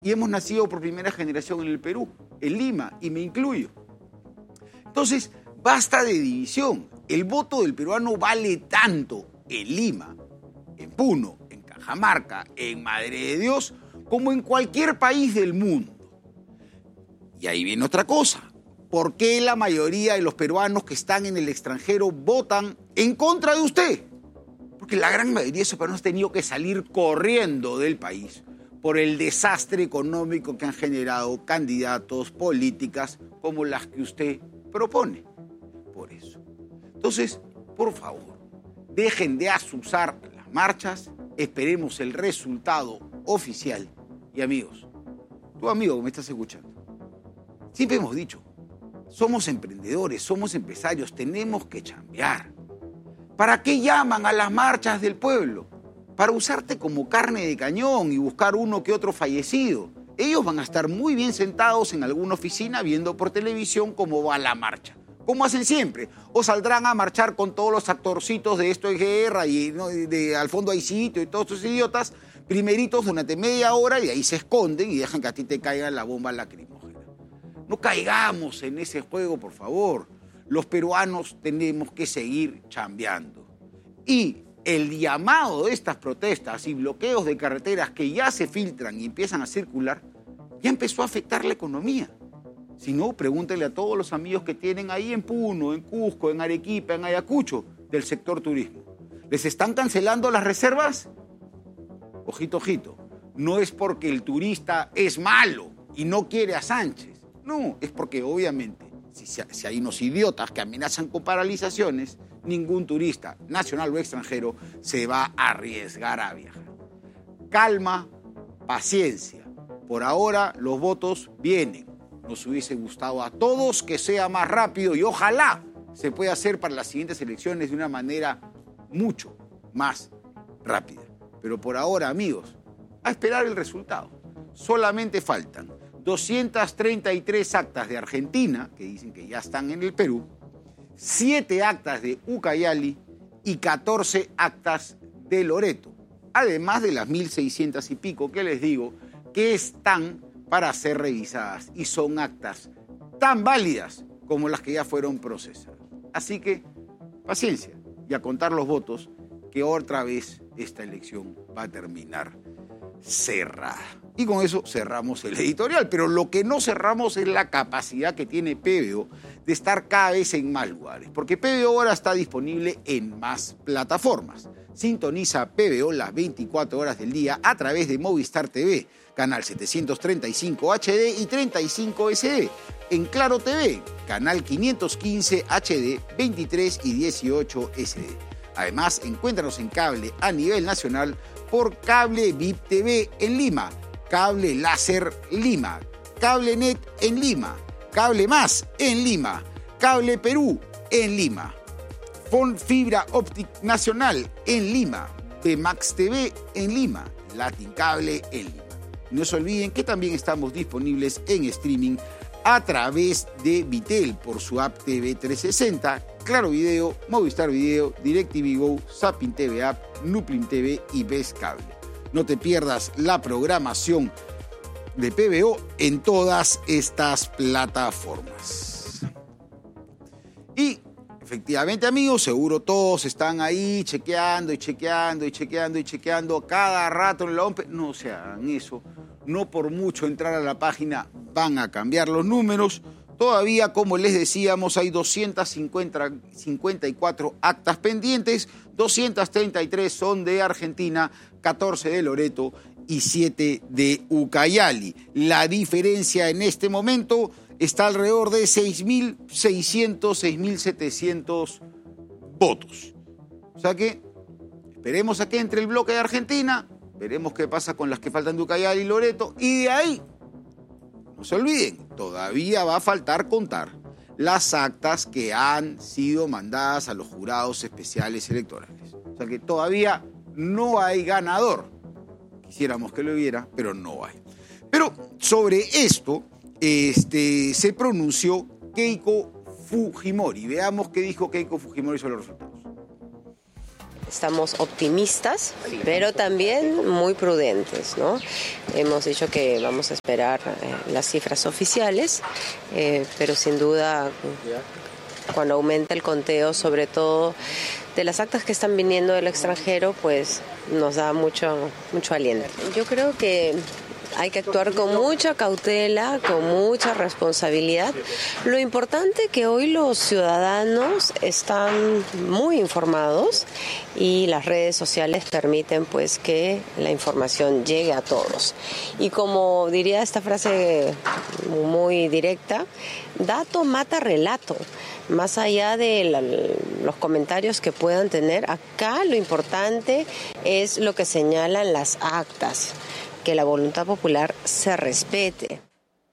y hemos nacido por primera generación en el Perú, en Lima, y me incluyo. Entonces, basta de división. El voto del peruano vale tanto en Lima, en Puno, en Cajamarca, en Madre de Dios, como en cualquier país del mundo. Y ahí viene otra cosa. ¿Por qué la mayoría de los peruanos que están en el extranjero votan en contra de usted? Porque la gran mayoría de esos peruanos han tenido que salir corriendo del país por el desastre económico que han generado candidatos, políticas como las que usted propone. Por eso. Entonces, por favor, dejen de azuzar las marchas, esperemos el resultado oficial. Y amigos, tu amigo que me estás escuchando, siempre hemos dicho, somos emprendedores, somos empresarios, tenemos que chambear. ¿Para qué llaman a las marchas del pueblo? Para usarte como carne de cañón y buscar uno que otro fallecido. Ellos van a estar muy bien sentados en alguna oficina viendo por televisión cómo va la marcha. Como hacen siempre. O saldrán a marchar con todos los actorcitos de Esto es Guerra y ¿no? Al fondo hay sitio y todos estos idiotas, primeritos durante media hora y ahí se esconden y dejan que a ti te caiga la bomba lacrimógena. No caigamos en ese juego, por favor. Los peruanos tenemos que seguir chambeando. Y el llamado de estas protestas y bloqueos de carreteras que ya se filtran y empiezan a circular, ya empezó a afectar la economía. Si no, pregúntenle a todos los amigos que tienen ahí en Puno, en Cusco, en Arequipa, en Ayacucho, del sector turismo. ¿Les están cancelando las reservas? Ojito, ojito. No es porque el turista es malo y no quiere a Sánchez. No, es porque obviamente, si hay unos idiotas que amenazan con paralizaciones, ningún turista, nacional o extranjero, se va a arriesgar a viajar. Calma, paciencia. Por ahora los votos vienen. Nos hubiese gustado a todos que sea más rápido y ojalá se pueda hacer para las siguientes elecciones de una manera mucho más rápida. Pero por ahora, amigos, a esperar el resultado. Solamente faltan 233 actas de Argentina, que dicen que ya están en el Perú, 7 actas de Ucayali y 14 actas de Loreto, además de las 1.600 y pico que les digo que están para ser revisadas y son actas tan válidas como las que ya fueron procesadas. Así que, paciencia y a contar los votos que otra vez esta elección va a terminar cerrada. Y con eso cerramos el editorial, pero lo que no cerramos es la capacidad que tiene PBO de estar cada vez en más lugares, porque PBO ahora está disponible en más plataformas. Sintoniza PBO las 24 horas del día a través de Movistar TV, canal 735 HD y 35 SD. En Claro TV, canal 515 HD, 23 y 18 SD. Además, encuéntranos en cable a nivel nacional por Cable VIP TV en Lima, Cable Láser Lima, Cable Net en Lima, Cable Más en Lima, Cable Perú en Lima, Fon Fibra Óptica Nacional en Lima, Bmax TV en Lima, Latin Cable en Lima. No se olviden que también estamos disponibles en streaming a través de Vitel por su app TV 360, Claro Video, Movistar Video, DirecTV Go, Zapping TV App, Nuplim TV y Best Cable. No te pierdas la programación de PBO en todas estas plataformas. Y efectivamente, amigos, seguro todos están ahí chequeando cada rato en la OMP. No se hagan eso. No por mucho entrar a la página van a cambiar los números. Todavía, como les decíamos, hay 254 actas pendientes, 233 son de Argentina, 14 de Loreto y 7 de Ucayali. La diferencia en este momento está alrededor de 6.600, 6.700 votos. O sea que esperemos a que entre el bloque de Argentina, veremos qué pasa con las que faltan de Ucayali y Loreto, y de ahí, no se olviden, todavía va a faltar contar las actas que han sido mandadas a los jurados especiales electorales. O sea que todavía no hay ganador. Quisiéramos que lo hubiera, pero no hay. Pero sobre esto se pronunció Keiko Fujimori. Veamos qué dijo Keiko Fujimori sobre los resultados. Estamos optimistas, pero también muy prudentes, ¿no? Hemos dicho que vamos a esperar las cifras oficiales, pero sin duda, cuando aumenta el conteo, sobre todo de las actas que están viniendo del extranjero, pues nos da mucho aliento. Yo creo que hay que actuar con mucha cautela, con mucha responsabilidad. Lo importante es que hoy los ciudadanos están muy informados y las redes sociales permiten pues que la información llegue a todos. Y como diría esta frase muy directa, dato mata relato. Más allá de los comentarios que puedan tener, acá lo importante es lo que señalan las actas, que la voluntad popular se respete.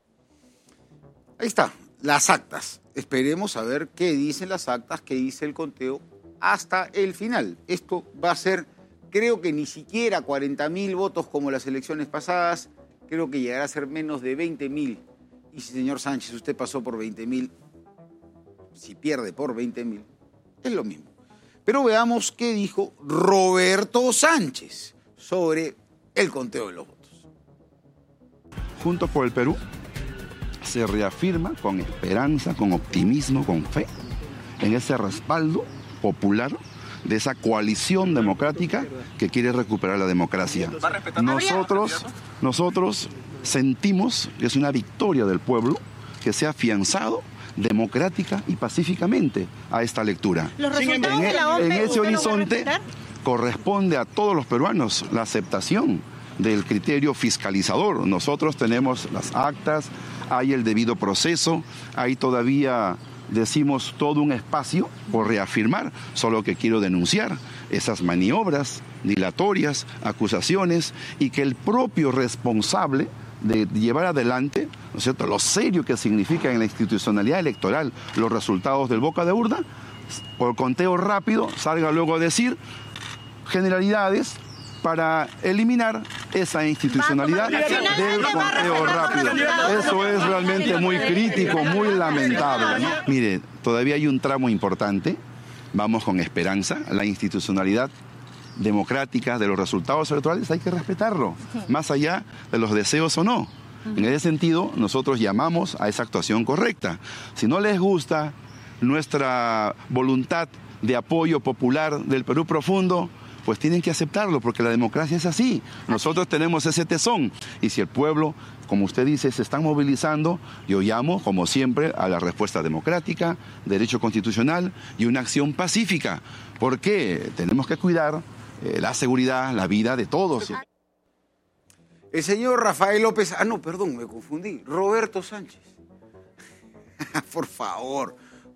Ahí está, las actas. Esperemos a ver qué dicen las actas, qué dice el conteo hasta el final. Esto va a ser, creo que ni siquiera 40.000 votos como las elecciones pasadas, creo que llegará a ser menos de 20.000. Y si, señor Sánchez, usted pasó por 20.000, si pierde por 20.000, es lo mismo. Pero veamos qué dijo Roberto Sánchez sobre el conteo de los votos. Juntos por el Perú se reafirma con esperanza, con optimismo, con fe, en ese respaldo popular de esa coalición democrática que quiere recuperar la democracia. Nosotros sentimos que es una victoria del pueblo que se ha afianzado democrática y pacíficamente a esta lectura. En ese horizonte corresponde a todos los peruanos la aceptación del criterio fiscalizador. Nosotros tenemos las actas, hay el debido proceso, hay todavía, decimos, todo un espacio por reafirmar, solo que quiero denunciar esas maniobras dilatorias, acusaciones, y que el propio responsable de llevar adelante, ¿no es cierto?, lo serio que significa en la institucionalidad electoral los resultados del boca de urna, por conteo rápido salga luego a decir generalidades para eliminar esa institucionalidad del conteo rápido. Eso es realmente muy crítico, muy lamentable, ¿no? Mire, todavía hay un tramo importante, vamos con esperanza, la institucionalidad democrática de los resultados electorales hay que respetarlo, más allá de los deseos o no. En ese sentido, nosotros llamamos a esa actuación correcta. Si no les gusta nuestra voluntad de apoyo popular del Perú profundo, pues tienen que aceptarlo, porque la democracia es así. Nosotros tenemos ese tesón. Y si el pueblo, como usted dice, se están movilizando, yo llamo, como siempre, a la respuesta democrática, derecho constitucional y una acción pacífica. Porque tenemos que cuidar la seguridad, la vida de todos. El señor Rafael López... me confundí. Roberto Sánchez. Por favor.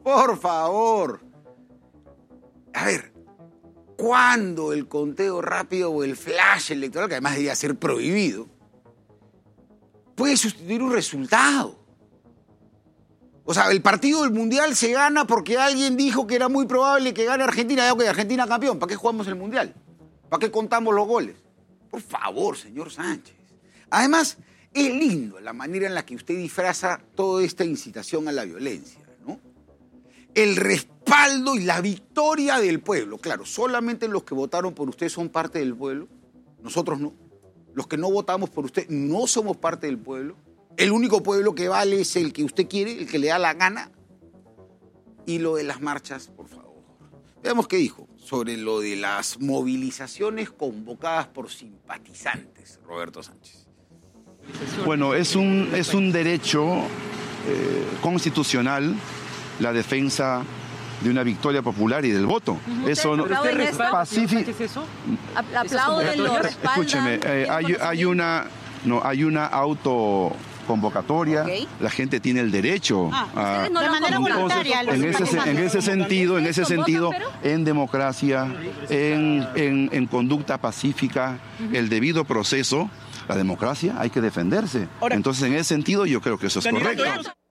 A ver, ¿cuándo el conteo rápido o el flash electoral, que además debería ser prohibido, puede sustituir un resultado? O sea, el partido del Mundial se gana porque alguien dijo que era muy probable que gane Argentina. Ya, ok, Argentina campeón. ¿Para qué jugamos el Mundial? ¿Para qué contamos los goles? Por favor, señor Sánchez. Además, es lindo la manera en la que usted disfraza toda esta incitación a la violencia, ¿no? El respaldo y la victoria del pueblo. Claro, solamente los que votaron por usted son parte del pueblo. Nosotros no. Los que no votamos por usted no somos parte del pueblo. El único pueblo que vale es el que usted quiere, el que le da la gana. Y lo de las marchas, por favor. Veamos qué dijo sobre lo de las movilizaciones convocadas por simpatizantes, Roberto Sánchez. Bueno, es un derecho constitucional la defensa de una victoria popular y del voto. Eso no es pacífico. Aplauden los respaldan. Escúcheme, hay una autoconvocatoria, okay. La gente tiene el derecho a, de manera voluntaria. En ese sentido, en democracia, en conducta pacífica, el debido proceso, la democracia hay que defenderse. Entonces, en ese sentido, yo creo que eso es correcto.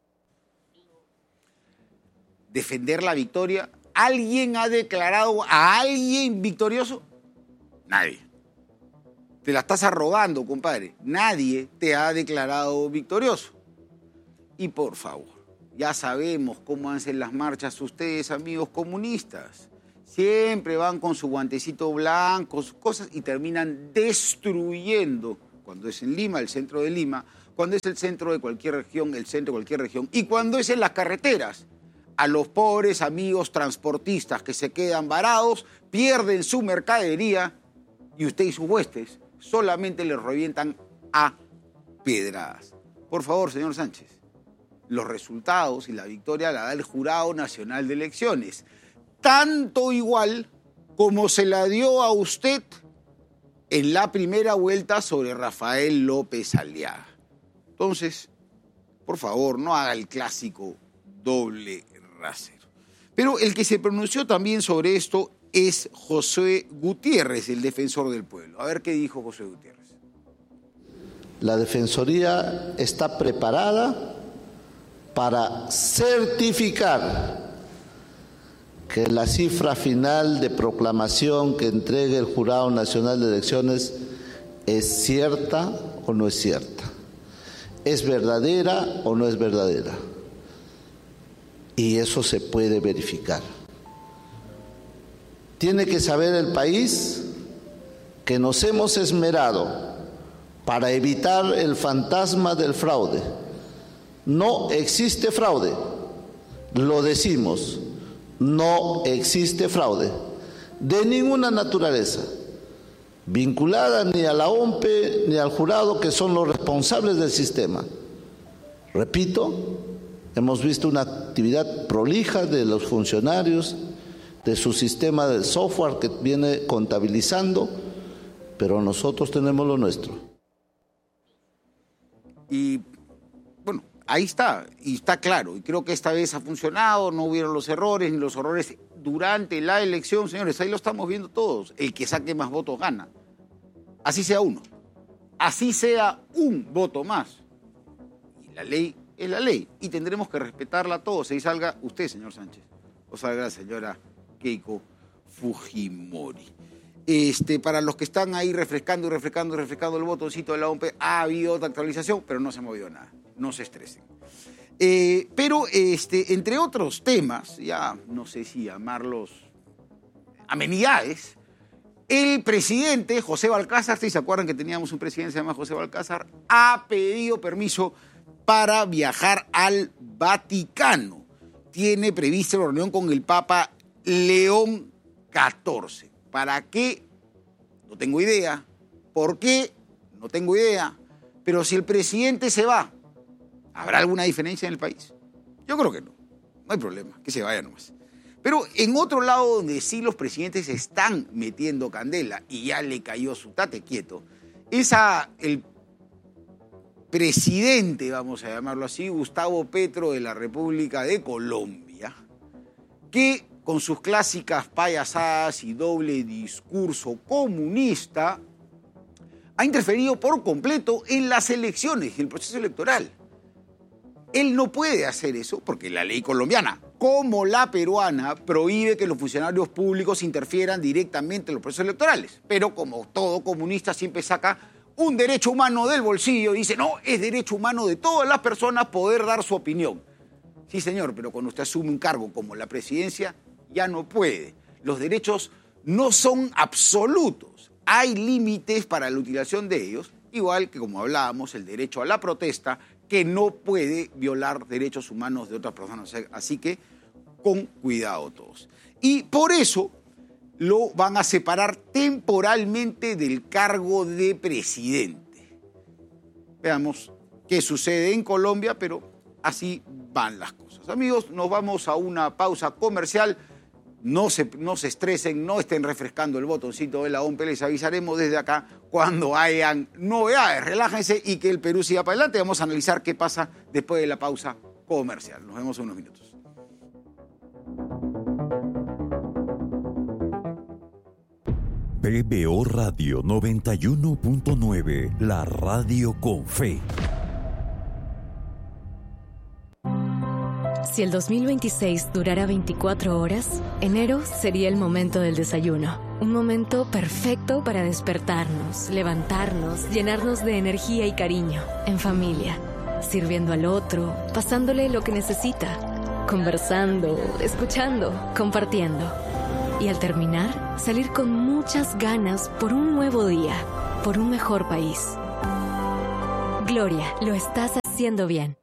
Defender la victoria. ¿Alguien ha declarado a alguien victorioso? Nadie. Te la estás arrogando, compadre. Nadie te ha declarado victorioso. Y por favor, ya sabemos cómo hacen las marchas ustedes, amigos comunistas. Siempre van con su guantecito blanco, sus cosas, y terminan destruyendo, cuando es en Lima, el centro de Lima, cuando es el centro de cualquier región, el centro de cualquier región, y cuando es en las carreteras, a los pobres amigos transportistas que se quedan varados, pierden su mercadería, y usted y sus huestes solamente les revientan a pedradas. Por favor, señor Sánchez, los resultados y la victoria la da el Jurado Nacional de Elecciones. Tanto igual como se la dio a usted en la primera vuelta sobre Rafael López Aliaga. Entonces, por favor, no haga el clásico doble rasero. Pero el que se pronunció también sobre esto es José Gutiérrez, el defensor del pueblo. A ver qué dijo José Gutiérrez. La Defensoría está preparada para certificar que la cifra final de proclamación que entregue el Jurado Nacional de Elecciones es cierta o no es cierta, es verdadera o no es verdadera. Y eso se puede verificar. Tiene que saber el país que nos hemos esmerado para evitar el fantasma del fraude. No existe fraude, lo decimos. No existe fraude de ninguna naturaleza, vinculada ni a la OMPE ni al jurado, que son los responsables del sistema. Repito, hemos visto una actividad prolija de los funcionarios, de su sistema de software que viene contabilizando, pero nosotros tenemos lo nuestro. Y bueno, ahí está, y está claro, y creo que esta vez ha funcionado, no hubieron los errores, ni los errores durante la elección, señores, ahí lo estamos viendo todos, el que saque más votos gana, así sea uno, así sea un voto más, y la ley es la ley, y tendremos que respetarla todos, ahí salga usted, señor Sánchez, o salga la señora Keiko Fujimori. Para los que están ahí refrescando el botoncito de la OMP, ha habido otra actualización, pero no se ha movido nada. No se estresen. Pero entre otros temas, ya no sé si llamarlos amenidades, el presidente José Balcázar, ¿se acuerdan que teníamos un presidente que se llama José Balcázar? Ha pedido permiso para viajar al Vaticano. Tiene prevista la reunión con el Papa León XIV. ¿Para qué? No tengo idea. ¿Por qué? No tengo idea. Pero si el presidente se va, ¿habrá alguna diferencia en el país? Yo creo que no. No hay problema, que se vaya nomás. Pero en otro lado donde sí los presidentes están metiendo candela y ya le cayó su tate quieto, es el presidente, vamos a llamarlo así, Gustavo Petro de la República de Colombia, que con sus clásicas payasadas y doble discurso comunista, ha interferido por completo en las elecciones, en el proceso electoral. Él no puede hacer eso porque la ley colombiana, como la peruana, prohíbe que los funcionarios públicos interfieran directamente en los procesos electorales. Pero como todo comunista siempre saca un derecho humano del bolsillo y dice, no, es derecho humano de todas las personas poder dar su opinión. Sí, señor, pero cuando usted asume un cargo como la presidencia, ya no puede. Los derechos no son absolutos. Hay límites para la utilización de ellos, igual que, como hablábamos, el derecho a la protesta, que no puede violar derechos humanos de otras personas. Así que, con cuidado todos. Y por eso lo van a separar temporalmente del cargo de presidente. Veamos qué sucede en Colombia, pero así van las cosas. Amigos, nos vamos a una pausa comercial. No se estresen, no estén refrescando el botoncito de la OMP, les avisaremos desde acá cuando hayan novedades. Relájense y que el Perú siga para adelante. Vamos a analizar qué pasa después de la pausa comercial. Nos vemos en unos minutos. PBO Radio 91.9, la radio con fe. Si el 2026 durara 24 horas, enero sería el momento del desayuno. Un momento perfecto para despertarnos, levantarnos, llenarnos de energía y cariño. En familia, sirviendo al otro, pasándole lo que necesita, conversando, escuchando, compartiendo. Y al terminar, salir con muchas ganas por un nuevo día, por un mejor país. Gloria, lo estás haciendo bien.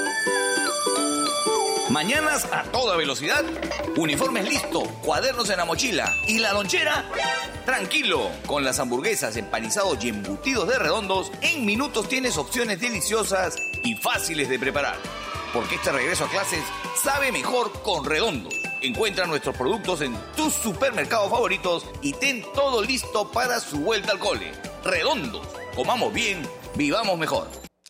Mañanas a toda velocidad, uniformes listo, cuadernos en la mochila y la lonchera. Tranquilo, con las hamburguesas, empanizados y embutidos de Redondos, en minutos tienes opciones deliciosas y fáciles de preparar. Porque este regreso a clases sabe mejor con Redondos. Encuentra nuestros productos en tus supermercados favoritos y ten todo listo para su vuelta al cole. Redondos, comamos bien, vivamos mejor.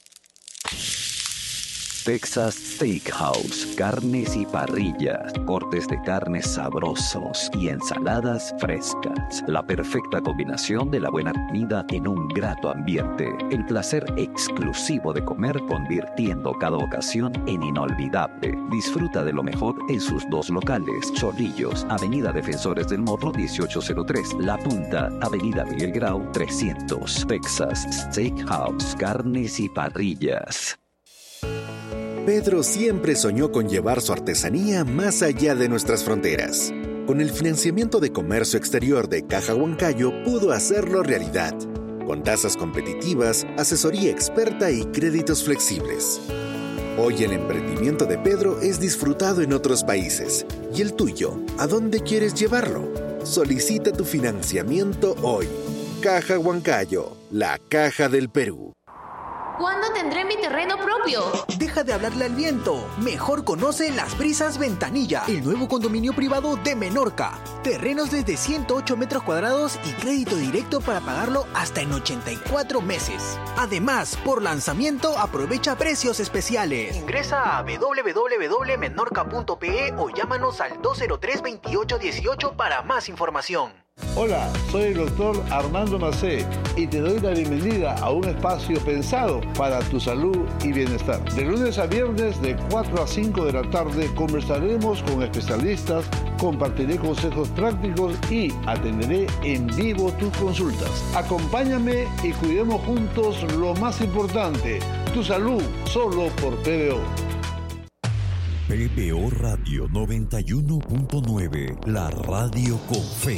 Texas Steakhouse, carnes y parrillas, cortes de carnes sabrosos y ensaladas frescas. La perfecta combinación de la buena comida en un grato ambiente. El placer exclusivo de comer convirtiendo cada ocasión en inolvidable. Disfruta de lo mejor en sus dos locales. Chorrillos, Avenida Defensores del Morro 1803. La Punta, Avenida Miguel Grau 300. Texas Steakhouse, carnes y parrillas. Pedro siempre soñó con llevar su artesanía más allá de nuestras fronteras. Con el financiamiento de comercio exterior de Caja Huancayo pudo hacerlo realidad, con tasas competitivas, asesoría experta y créditos flexibles. Hoy el emprendimiento de Pedro es disfrutado en otros países. ¿Y el tuyo? ¿A dónde quieres llevarlo? Solicita tu financiamiento hoy. Caja Huancayo, la caja del Perú. ¿Cuándo tendré mi terreno propio? Deja de hablarle al viento. Mejor conoce Las Brisas Ventanilla, el nuevo condominio privado de Menorca. Terrenos desde 108 metros cuadrados y crédito directo para pagarlo hasta en 84 meses. Además, por lanzamiento aprovecha precios especiales. Ingresa a www.menorca.pe o llámanos al 203-2818 para más información. Hola, soy el doctor Armando Macé y te doy la bienvenida a un espacio pensado para tu salud y bienestar. De lunes a viernes de 4 a 5 de la tarde conversaremos con especialistas, compartiré consejos prácticos y atenderé en vivo tus consultas. Acompáñame y cuidemos juntos lo más importante, tu salud, solo por PBO. PBO Radio 91.9, la radio con fe.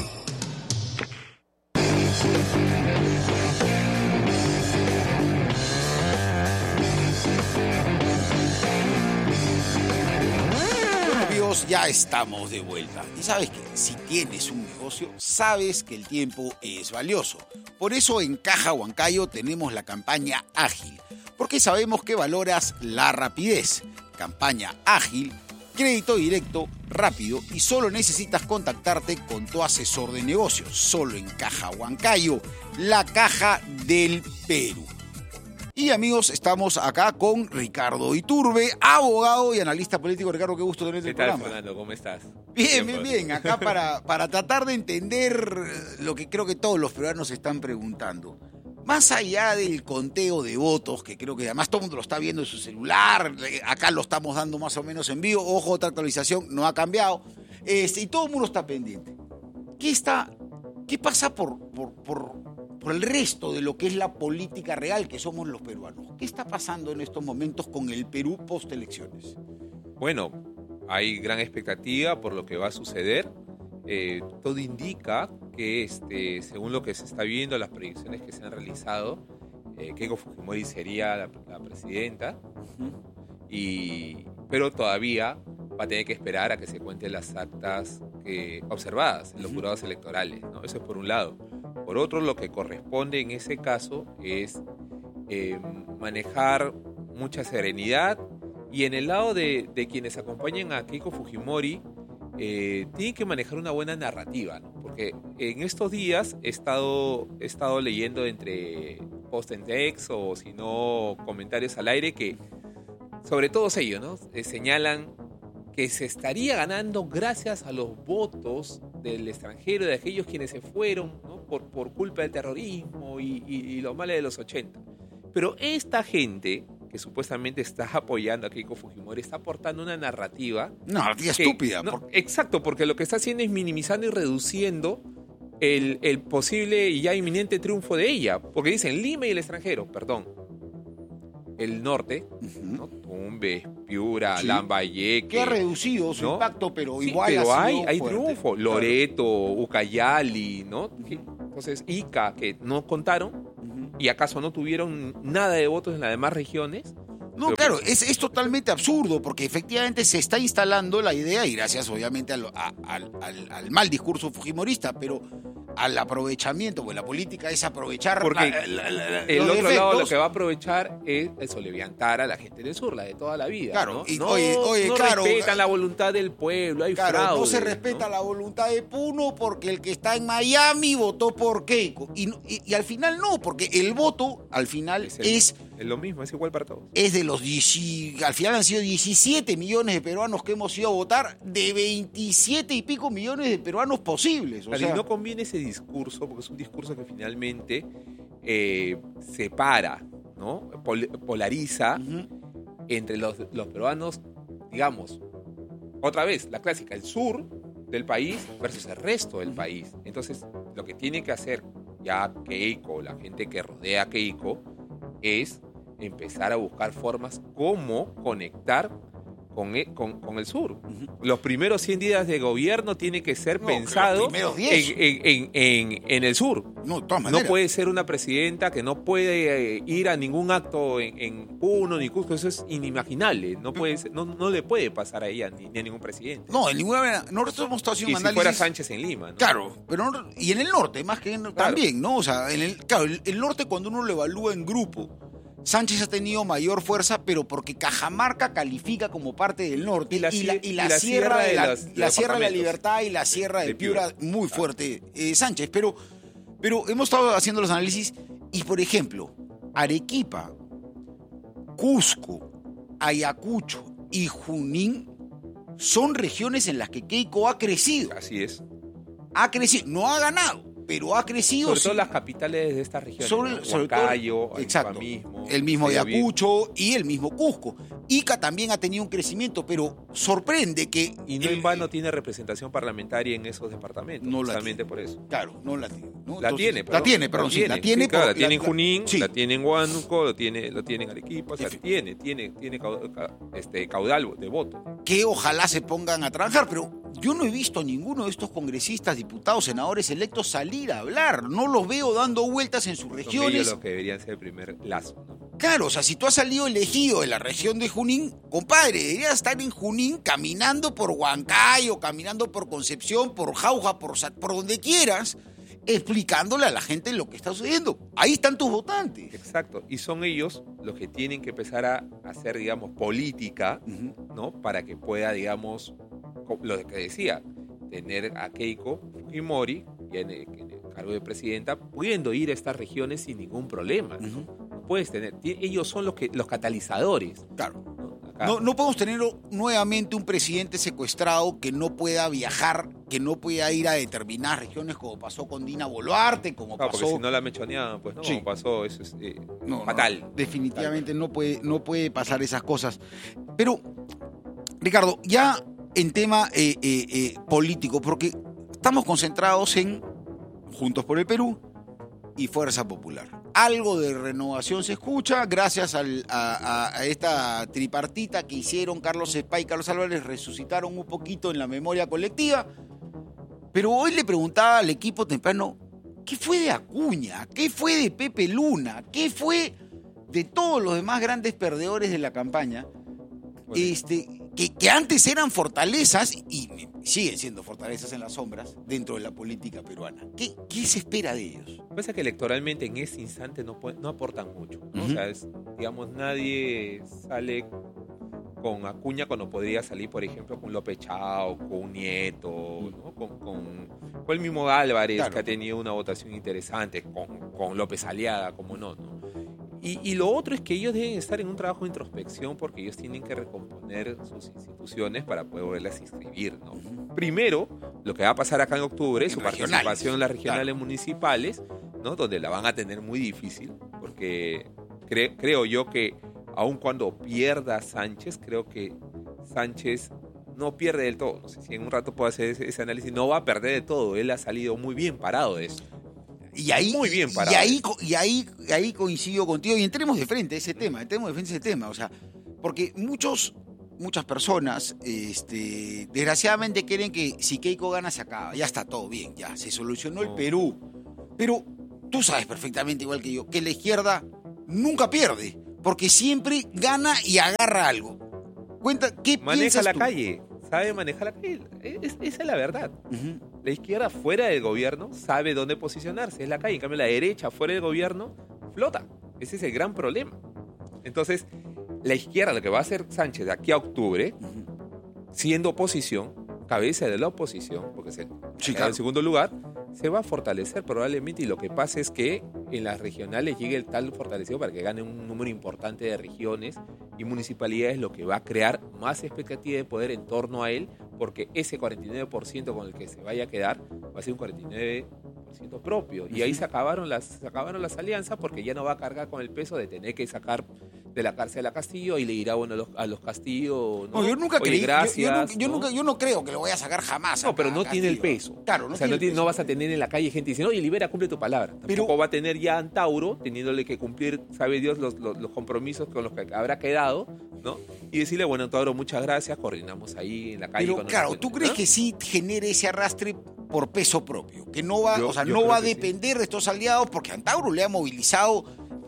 Bueno, amigos, ya estamos de vuelta. Y sabes que si tienes un negocio, sabes que el tiempo es valioso. Por eso en Caja Huancayo tenemos la campaña Ágil, porque sabemos que valoras la rapidez. Campaña Ágil, crédito directo, rápido y solo necesitas contactarte con tu asesor de negocios. Solo en Caja Huancayo, la caja del Perú. Y amigos, estamos acá con Ricardo Iturbe, abogado y analista político. Ricardo, qué gusto tenerte en el programa. ¿Qué tal, Fernando? ¿Cómo estás? Bien. Acá para tratar de entender lo que creo que todos los peruanos están preguntando. Más allá del conteo de votos, que creo que además todo el mundo lo está viendo en su celular, acá lo estamos dando más o menos en vivo, ojo, otra actualización, no ha cambiado, y todo el mundo está pendiente. ¿Qué pasa por el resto de lo que es la política real que somos los peruanos? ¿Qué está pasando en estos momentos con el Perú post-elecciones? Bueno, hay gran expectativa por lo que va a suceder. Todo indica que, según lo que se está viendo, las proyecciones que se han realizado, Keiko Fujimori sería la presidenta, pero todavía va a tener que esperar a que se cuenten las actas observadas en los jurados electorales, ¿no? Eso es por un lado. Por otro, lo que corresponde en ese caso es manejar mucha serenidad, y en el lado de quienes acompañan a Keiko Fujimori, tienen que manejar una buena narrativa, ¿no? Porque en estos días he estado leyendo entre post en text o si no comentarios al aire que, sobre todo ellos, ¿no? Señalan que se estaría ganando gracias a los votos del extranjero, de aquellos quienes se fueron, ¿no? por culpa del terrorismo y los males de los 80. Pero esta gente que supuestamente está apoyando a Keiko Fujimori está aportando una narrativa... estúpida. Exacto, porque lo que está haciendo es minimizando y reduciendo el posible y ya inminente triunfo de ella. Porque dicen Lima y el extranjero, perdón. el norte, ¿no? Tumbes, Piura, Lambayeque. Que ha reducido su impacto, pero sí, igual pero ha sido hay fuerte. triunfo. Loreto, Ucayali, ¿no? Entonces, Ica, que no contaron, y acaso no tuvieron nada de votos en las demás regiones. No, claro, es totalmente absurdo, porque efectivamente se está instalando la idea, y gracias obviamente al mal discurso fujimorista, pero al aprovechamiento, pues la política es aprovechar porque el los otro defectos. lado lo que va a aprovechar es soleviantar a la gente del sur, la de toda la vida. Claro, ¿no? y no, oye, no claro, respetan la voluntad del pueblo, hay fraude. No se respeta la voluntad de Puno porque el que está en Miami votó por Keiko. Y al final no, porque el voto al final es lo mismo, es igual para todos. Es de los al final han sido 17 millones de peruanos que hemos ido a votar, de 27 y pico millones de peruanos posibles. Y no conviene ese discurso, porque es un discurso que finalmente separa, ¿no? Polariza entre los peruanos, digamos, otra vez, la clásica, el sur del país versus el resto del país. Entonces, lo que tiene que hacer ya Keiko, la gente que rodea a Keiko, es empezar a buscar formas cómo conectar con el sur. Los primeros 100 días de gobierno tiene que ser pensado en el sur. No, de todas maneras. No puede ser una presidenta que no puede ir a ningún acto en Puno ni Cusco. Eso es inimaginable. No puede ser, no le puede pasar a ella ni a ningún presidente. No, en ninguna manera. Nosotros hemos estado haciendo un análisis. Si fuera Sánchez en Lima, ¿no? Claro, pero y en el norte, más que también, ¿no? O sea, el norte, cuando uno lo evalúa en grupo, Sánchez ha tenido mayor fuerza, pero porque Cajamarca califica como parte del norte y la Sierra de la Libertad y la Sierra de Piura muy fuerte Sánchez. Pero hemos estado haciendo los análisis y, por ejemplo, Arequipa, Cusco, Ayacucho y Junín son regiones en las que Keiko ha crecido. Así es. Ha crecido, no ha ganado, pero ha crecido. Sobre todo las capitales de estas regiones. Huancayo, exacto, mismo, el mismo Ayacucho y el mismo Cusco. Ica también ha tenido un crecimiento, pero sorprende que... Y no en vano tiene representación parlamentaria en esos departamentos. No justamente por eso. Claro, no la tiene. ¿no? La tiene en Junín, la tiene en Huánuco, lo tiene en Arequipa, o sea, tiene caudal de voto. Que ojalá se pongan a trabajar, pero yo no he visto a ninguno de estos congresistas, diputados, senadores electos salir a hablar. No los veo dando vueltas en sus regiones. Son ellos los que deberían ser el primer lazo, ¿no? Claro, o sea, si tú has salido elegido de la región de Junín, compadre, deberías estar en Junín caminando por Huancayo, caminando por Concepción, por Jauja, por donde quieras, explicándole a la gente lo que está sucediendo. Ahí están tus votantes. Exacto, y son ellos los que tienen que empezar a hacer, digamos, política, ¿no? Para que pueda, digamos, lo que decía, tener a Keiko Fujimori en el cargo de presidenta, pudiendo ir a estas regiones sin ningún problema, ¿no? Puedes tener, ellos son los catalizadores. Claro. No podemos tener nuevamente un presidente secuestrado que no pueda viajar, que no pueda ir a determinadas regiones, como pasó con Dina Boluarte, como pasó... Porque si no la mechoneaban, pues no, sí. Pasó, eso es fatal. No, definitivamente no puede pasar esas cosas. Pero, Ricardo, ya en tema político, porque estamos concentrados en Juntos por el Perú y Fuerza Popular. Algo de renovación se escucha gracias a esta tripartita que hicieron Carlos Espá y Carlos Álvarez, resucitaron un poquito en la memoria colectiva. Pero hoy le preguntaba al equipo temprano, ¿qué fue de Acuña? ¿Qué fue de Pepe Luna? ¿Qué fue de todos los demás grandes perdedores de la campaña? Que antes eran fortalezas y siguen siendo fortalezas en las sombras dentro de la política peruana. ¿Qué se espera de ellos? Pasa que electoralmente en ese instante no aportan mucho, ¿no? O sea, digamos, nadie sale con Acuña cuando podría salir, por ejemplo, con López Chao, con Nieto, ¿no? con el mismo Álvarez, claro, que ha tenido una votación interesante, con López Aliaga, como no. Y lo otro es que ellos deben estar en un trabajo de introspección porque ellos tienen que recomponer sus instituciones para poder volverlas a inscribir, ¿no? Primero, lo que va a pasar acá en octubre, su participación en las regionales municipales, ¿no? Donde la van a tener muy difícil, porque creo yo que aun cuando pierda Sánchez, creo que Sánchez no pierde del todo. No sé si en un rato puedo hacer ese análisis, no va a perder de todo. Él ha salido muy bien parado de eso. Y ahí, muy bien parado. Y ahí coincido contigo y entremos de frente a ese tema, o sea, porque muchas personas, desgraciadamente creen que si Keiko gana se acaba, ya está todo bien, ya se solucionó el Perú. Pero tú sabes perfectamente, igual que yo, que la izquierda nunca pierde, porque siempre gana y agarra algo. Cuenta, ¿qué maneja piensas la tú? calle, sabe manejar la calle. Esa es la verdad. La izquierda fuera del gobierno sabe dónde posicionarse, es la calle. En cambio, la derecha fuera del gobierno flota. Ese es el gran problema. Entonces, la izquierda, lo que va a hacer Sánchez de aquí a octubre, siendo oposición, cabeza de la oposición, porque se queda en segundo lugar, se va a fortalecer probablemente, y lo que pasa es que en las regionales llegue el tal fortalecido para que gane un número importante de regiones y municipalidades, lo que va a crear más expectativa de poder en torno a él, porque ese 49% con el que se vaya a quedar va a ser un 49% propio. Y ahí se acabaron las alianzas, porque ya no va a cargar con el peso de tener que sacar de la cárcel a Castillo y le dirá, bueno, a los Castillo, ¿no? No, yo nunca Oye, creí, gracias, yo no creo que lo vaya a sacar jamás. No, pero no tiene el peso. Claro, no vas a tener en la calle gente diciendo, oye, Libera, cumple tu palabra. Tampoco va a tener ya Antauro, teniéndole que cumplir, sabe Dios, los compromisos con los que habrá quedado, ¿no? Y decirle, bueno, Antauro, muchas gracias, coordinamos ahí en la calle. Pero claro, ¿tú crees que sí genere ese arrastre por peso propio? Que no va, no va a depender de estos aliados, porque Antauro le ha movilizado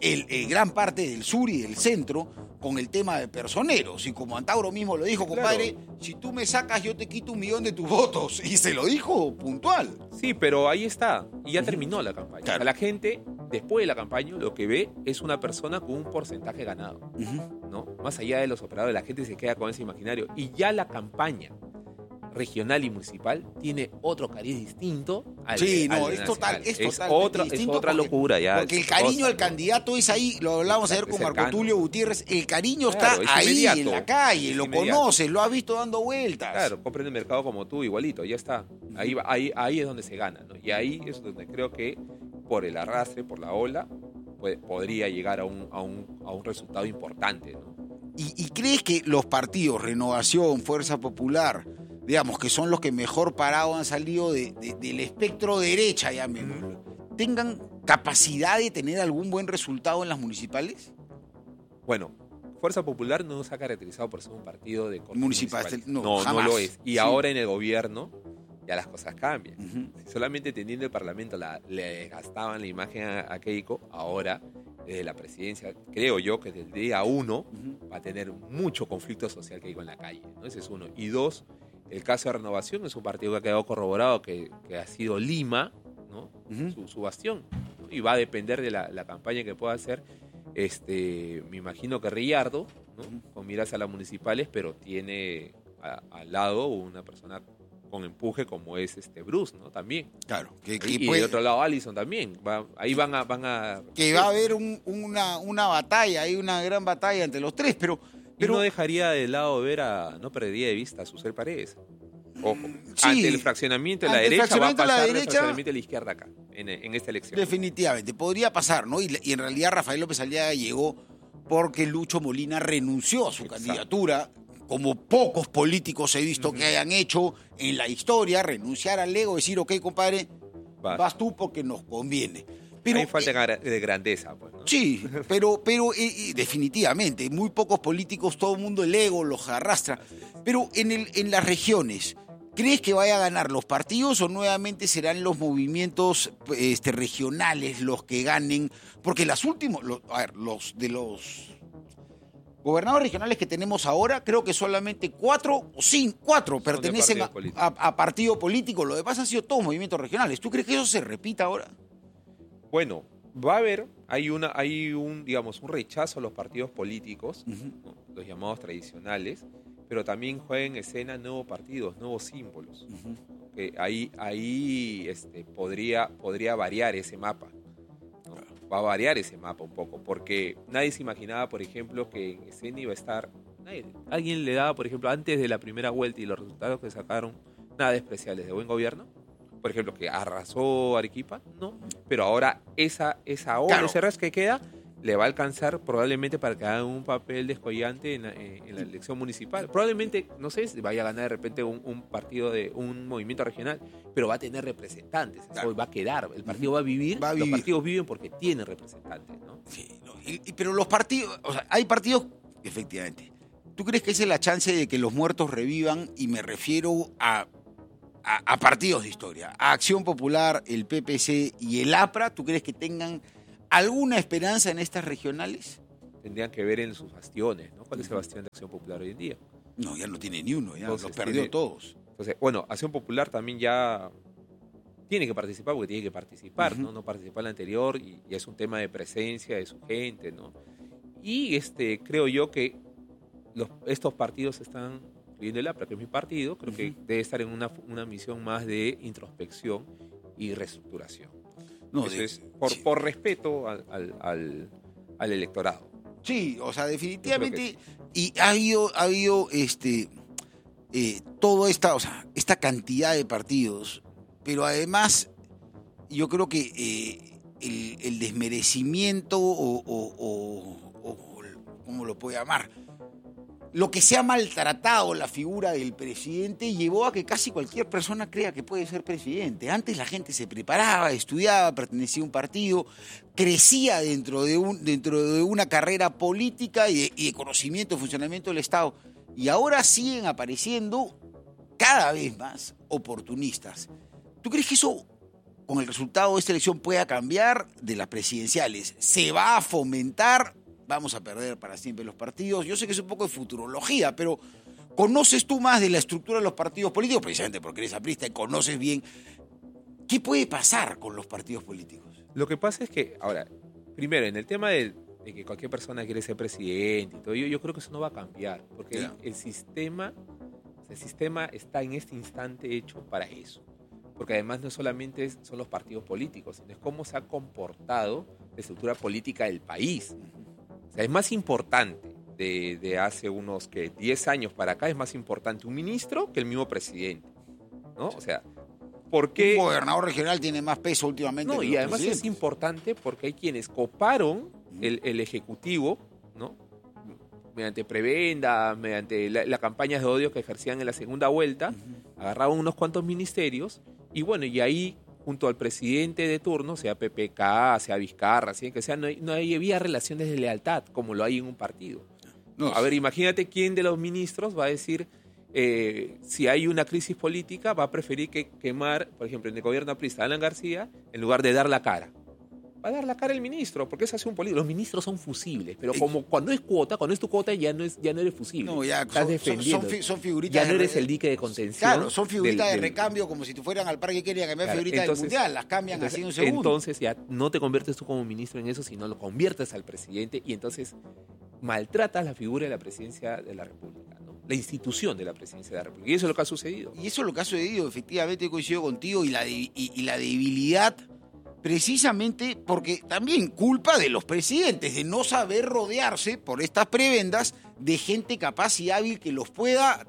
gran parte del sur y del centro con el tema de personeros. Y como Antauro mismo lo dijo, compadre, si tú me sacas, yo te quito 1 millón de tus votos. Y se lo dijo puntual. Sí, pero ahí está. Y ya terminó la campaña. Claro. O sea, la gente, después de la campaña, lo que ve es una persona con un porcentaje ganado. ¿No? Más allá de los operadores, la gente se queda con ese imaginario. Y ya la campaña regional y municipal tiene otro cariz distinto al es total, es otra locura ya. Porque el cariño al candidato es ahí, lo hablábamos ayer con Marco Tulio Gutiérrez, el cariño está ahí en la calle, lo conoces, lo has visto dando vueltas. Claro, compren el mercado como tú, igualito, ya está. Ahí es donde se gana, ¿no? Y ahí es donde creo que por el arrastre, por la ola, podría llegar a un resultado importante, ¿no? ¿Y crees que los partidos, Renovación, Fuerza Popular, digamos, que son los que mejor parados han salido del espectro derecha, llamémoslo, tengan capacidad de tener algún buen resultado en las municipales? Bueno, Fuerza Popular no se ha caracterizado por ser un partido de corte municipal. No lo es. Y ahora en el gobierno ya las cosas cambian. Si solamente teniendo el Parlamento le gastaban la imagen a Keiko, ahora desde la presidencia, creo yo que desde el día 1 va a tener mucho conflicto social Keiko en la calle, ¿no? Ese es uno. Y 2, el caso de Renovación es un partido que ha quedado corroborado que ha sido Lima, ¿no? Su bastión, ¿no? Y va a depender de la campaña que pueda hacer, me imagino que Rillardo, ¿no? Con miras a las municipales, pero tiene al lado una persona con empuje como es Bruce, ¿no? También. Claro. Y de otro lado Allison también. Ahí van a... Que va a haber una batalla, hay una gran batalla entre los tres, pero no dejaría de lado no perdería de vista a Susel Paredes. Ojo, ante el fraccionamiento de la derecha va a pasar el fraccionamiento de la izquierda acá, en esta elección. Definitivamente, podría pasar, ¿no? Y en realidad Rafael López Aliaga llegó porque Lucho Molina renunció a su candidatura, como pocos políticos he visto que hayan hecho en la historia, renunciar al ego, decir, ok, compadre, vas tú porque nos conviene. Pero, hay falta de grandeza, pues, ¿no? Sí, pero definitivamente, muy pocos políticos, todo el mundo el ego los arrastra. Pero en las regiones, ¿crees que vaya a ganar los partidos o nuevamente serán los movimientos regionales los que ganen? Porque los de los gobernadores regionales que tenemos ahora, creo que solamente 4 pertenecen a partido político. Lo demás han sido todos movimientos regionales. ¿Tú crees que eso se repita ahora? Bueno, va a haber, hay un rechazo a los partidos políticos, ¿no? Los llamados tradicionales, pero también juegan en escena nuevos partidos, nuevos símbolos. Que ahí podría variar ese mapa, ¿no? Va a variar ese mapa un poco, porque nadie se imaginaba, por ejemplo, que en escena iba a estar... Alguien le daba, por ejemplo, antes de la primera vuelta y los resultados que sacaron, nada despreciables de buen gobierno. Por ejemplo, que arrasó Arequipa, no. Pero ahora esa ola, ese ras que queda, le va a alcanzar probablemente para que haga un papel descollante en la elección municipal. Probablemente, no sé, si vaya a ganar de repente un partido de un movimiento regional, pero va a tener representantes, eso va a quedar, el partido va a vivir, los partidos viven porque tienen representantes, ¿no? Sí, pero los partidos, o sea, hay partidos, efectivamente. ¿Tú crees que esa es la chance de que los muertos revivan? Y me refiero a partidos de historia, a Acción Popular, el PPC y el APRA. ¿Tú crees que tengan alguna esperanza en estas regionales? Tendrían que ver en sus bastiones, ¿no? ¿Cuál es el bastión de Acción Popular hoy en día? No, ya no tiene ni uno, ya Entonces, los perdió todos. Entonces, bueno, Acción Popular también ya tiene que participar porque tiene que participar, ¿no? No participó en la anterior y es un tema de presencia de su gente, ¿no? Y creo yo que estos partidos están, incluyendo el APRA, que es mi partido, creo que debe estar en una misión más de introspección y reestructuración. No, por respeto al electorado. Sí, o sea, definitivamente. Y ha habido toda esta cantidad de partidos, pero además yo creo que el desmerecimiento o ¿cómo lo puedo llamar? Lo que se ha maltratado la figura del presidente llevó a que casi cualquier persona crea que puede ser presidente. Antes la gente se preparaba, estudiaba, pertenecía a un partido, crecía dentro de una carrera política y de conocimiento, funcionamiento del Estado. Y ahora siguen apareciendo cada vez más oportunistas. ¿Tú crees que eso, con el resultado de esta elección, pueda cambiar de las presidenciales? ¿Se va a fomentar? Vamos a perder para siempre los partidos. Yo sé que es un poco de futurología, pero ¿conoces tú más de la estructura de los partidos políticos? Precisamente porque eres aprista y conoces bien. ¿Qué puede pasar con los partidos políticos? Lo que pasa es que, ahora, primero, en el tema de que cualquier persona quiere ser presidente y todo, yo creo que eso no va a cambiar, porque el sistema está en este instante hecho para eso. Porque además no solamente son los partidos políticos, sino es cómo se ha comportado la estructura política del país. O sea, es más importante de hace unos 10 años para acá, es más importante un ministro que el mismo presidente, ¿no? O sea, ¿por qué? Un gobernador regional tiene más peso últimamente. No, y además es importante porque hay quienes coparon el Ejecutivo, ¿no? Mediante prebenda, mediante las campañas de odio que ejercían en la segunda vuelta, agarraban unos cuantos ministerios y bueno, y ahí junto al presidente de turno, sea PPK, sea Vizcarra, sea que sea, no había relaciones de lealtad como lo hay en un partido. No. A ver, imagínate quién de los ministros va a decir, si hay una crisis política, va a preferir quemar, por ejemplo, en el gobierno aprista, Alan García, en lugar de dar la cara. Va a dar la cara el ministro, porque es así un político. Los ministros son fusibles, pero como cuando es tu cuota, ya no eres fusible. No, ya estás defendiendo. Son figuritas. Ya no eres el dique de contención. Claro, son figuritas de recambio, como si fueran al parque querían cambiar figuritas del mundial. Las cambian así en un segundo. Entonces ya no te conviertes tú como ministro en eso, sino lo conviertes al presidente y entonces maltratas la figura de la presidencia de la República, ¿no? La institución de la presidencia de la República. Y eso es lo que ha sucedido. Y eso es lo que ha sucedido, efectivamente, coincido contigo, y la debilidad. Precisamente porque también culpa de los presidentes de no saber rodearse por estas prebendas de gente capaz y hábil que los pueda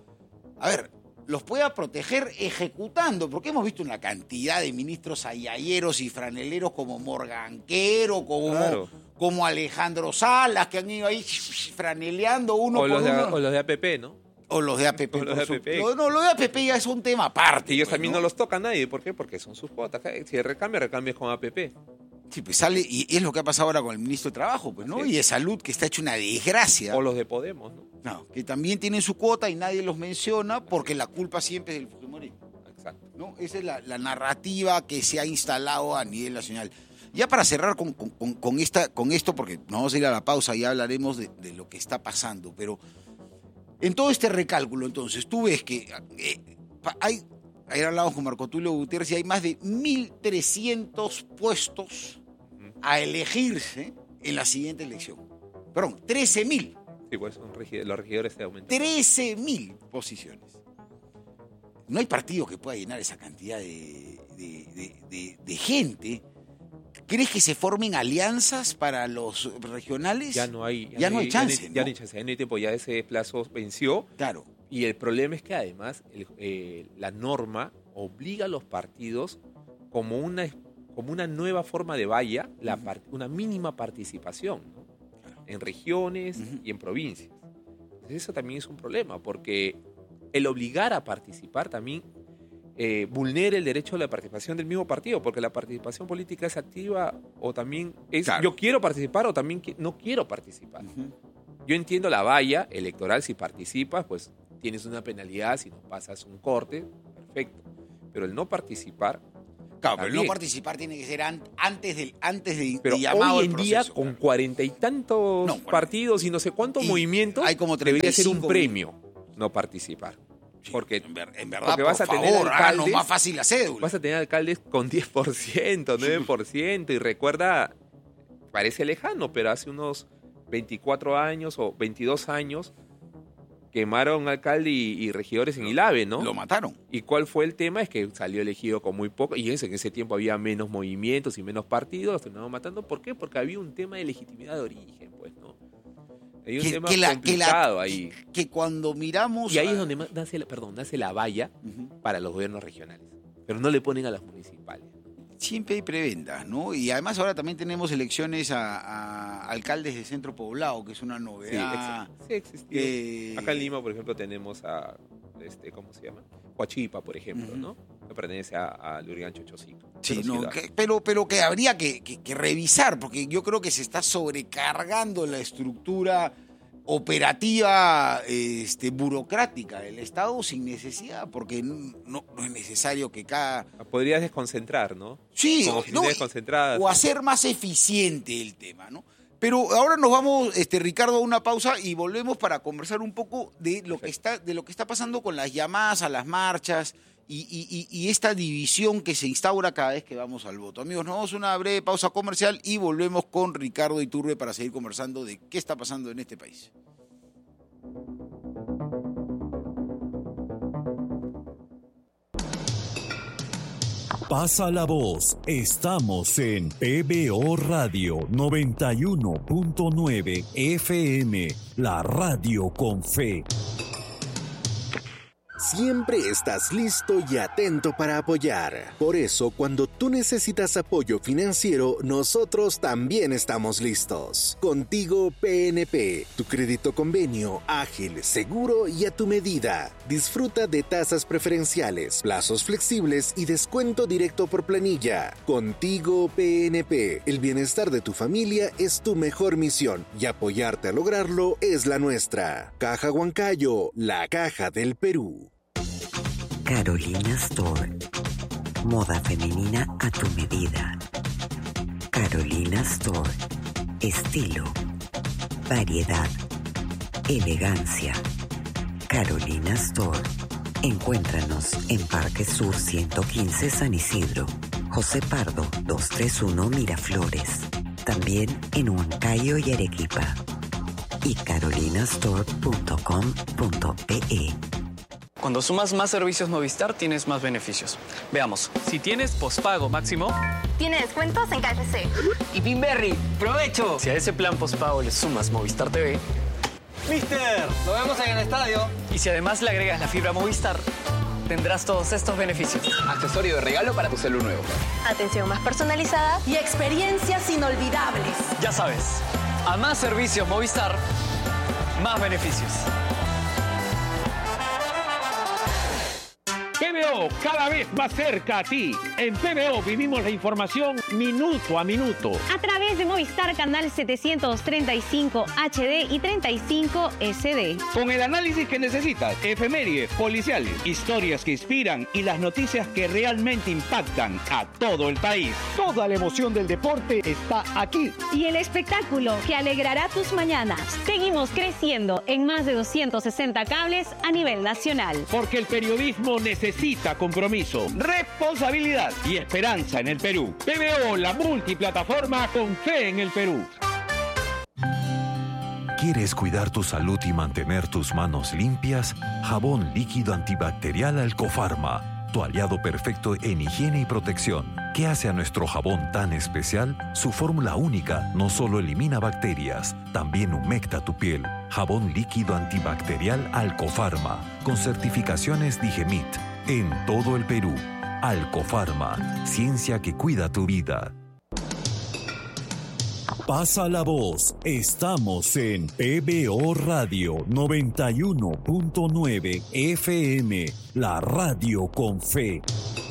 proteger ejecutando, porque hemos visto una cantidad de ministros ayayeros y franeleros como Morganquero, como Alejandro Salas, que han ido ahí franeleando uno por uno. O los de APP, ¿no? O los de APP. No, los de APP ya es un tema aparte. Y ellos también no los toca a nadie. ¿Por qué? Porque son sus cuotas. Si recambias con APP. Sí, pues sale, y es lo que ha pasado ahora con el ministro de Trabajo, pues, ¿no? Y de Salud, que está hecho una desgracia. O los de Podemos, ¿no? No, que también tienen su cuota y nadie los menciona porque la culpa siempre es del fujimorismo. Exacto. ¿No? Esa es la narrativa que se ha instalado a nivel nacional. Ya para cerrar con esto, porque nos vamos a ir a la pausa y hablaremos de lo que está pasando, pero en todo este recálculo, entonces, tú ves que ayer hablamos con Marco Tulio Gutiérrez y hay más de 1.300 puestos a elegirse en la siguiente elección. Perdón, 13.000. Sí, pues los regidores se aumentan. 13.000 posiciones. No hay partido que pueda llenar esa cantidad de gente. ¿Crees que se formen alianzas para los regionales? Ya no hay chance. Ya no hay chance, ya no hay tiempo, ya ese plazo venció. Claro. Y el problema es que además la norma obliga a los partidos como una como una nueva forma de valla, una mínima participación, ¿no? En regiones y en provincias. Entonces eso también es un problema, porque el obligar a participar también vulnera el derecho a la participación del mismo partido, porque la participación política es activa o también es yo quiero participar o también no quiero participar. Yo entiendo la valla electoral, si participas, pues tienes una penalidad, si no pasas un corte, perfecto. Pero el no participar... Claro, pero el no participar tiene que ser antes de pero llamado hoy en día, con 40 y tantos partidos y no sé cuántos movimientos, hay como debería ser un premio no participar. Porque, en verdad, porque vas por a tener favor, alcaldes, háganos más fácil la cédula. Vas a tener alcaldes con 10%, 9%, y recuerda, parece lejano, pero hace unos 24 años o 22 años quemaron a un alcalde y regidores en Ilave, ¿no? Lo mataron. ¿Y cuál fue el tema? Es que salió elegido con muy poco, y en ese tiempo había menos movimientos y menos partidos, terminaron matando. ¿Por qué? Porque había un tema de legitimidad de origen, pues, ¿no? Hay un tema complicado ahí. Que cuando miramos... Y ahí es donde nace la valla para los gobiernos regionales. Pero no le ponen a las municipales. Siempre hay prebendas, ¿no? Y además ahora también tenemos elecciones a alcaldes de centro poblado, que es una novedad. Sí, existió. Acá en Lima, por ejemplo, tenemos a, ¿cómo se llama? Huachipa, por ejemplo, ¿no? Que pertenece a Lurigancho Chosico. Sí, no, pero que habría que revisar, porque yo creo que se está sobrecargando la estructura operativa burocrática del Estado sin necesidad, porque no es necesario que cada... Podrías desconcentrar, ¿no? Sí, desconcentradas. O hacer más eficiente el tema, ¿no? Pero ahora nos vamos, Ricardo, a una pausa y volvemos para conversar un poco de lo que está pasando con las llamadas a las marchas y esta división que se instaura cada vez que vamos al voto. Amigos, nos vamos a una breve pausa comercial y volvemos con Ricardo Iturbe para seguir conversando de qué está pasando en este país. Pasa la voz, estamos en PBO Radio 91.9 FM, la radio con fe. Siempre estás listo y atento para apoyar. Por eso, cuando tú necesitas apoyo financiero, nosotros también estamos listos. Contigo PNP, tu crédito convenio, ágil, seguro y a tu medida. Disfruta de tasas preferenciales, plazos flexibles y descuento directo por planilla. Contigo PNP, el bienestar de tu familia es tu mejor misión y apoyarte a lograrlo es la nuestra. Caja Huancayo, la caja del Perú. Carolina Store. Moda femenina a tu medida. Carolina Store. Estilo. Variedad. Elegancia. Carolina Store. Encuéntranos en Parque Sur 115 San Isidro. José Pardo 231 Miraflores. También en Huancayo y Arequipa. Y carolinastore.com.pe. Cuando sumas más servicios Movistar, tienes más beneficios. Veamos. Si tienes pospago máximo... Tiene descuentos en KFC. Y Pinberry, ¡provecho! Si a ese plan pospago le sumas Movistar TV... ¡Mister! ¡Nos vemos en el estadio! Y si además le agregas la fibra Movistar, tendrás todos estos beneficios. Accesorio de regalo para tu celular nuevo. Atención más personalizada y experiencias inolvidables. Ya sabes, a más servicios Movistar, más beneficios. PBO, cada vez más cerca a ti. En PBO vivimos la información minuto a minuto. A través de Movistar Canal 735 HD y 35 SD. Con el análisis que necesitas, efemérides, policiales, historias que inspiran y las noticias que realmente impactan a todo el país. Toda la emoción del deporte está aquí. Y el espectáculo que alegrará tus mañanas. Seguimos creciendo en más de 260 cables a nivel nacional. Porque el periodismo necesita compromiso, responsabilidad y esperanza en el Perú. PBO, la multiplataforma con fe en el Perú. ¿Quieres cuidar tu salud y mantener tus manos limpias? Jabón líquido antibacterial Alcofarma, tu aliado perfecto en higiene y protección. ¿Qué hace a nuestro jabón tan especial? Su fórmula única no solo elimina bacterias, también humecta tu piel. Jabón líquido antibacterial Alcofarma, con certificaciones Digemit, en todo el Perú. Alcofarma, ciencia que cuida tu vida. Pasa la voz. Estamos en PBO Radio 91.9 FM, la radio con fe.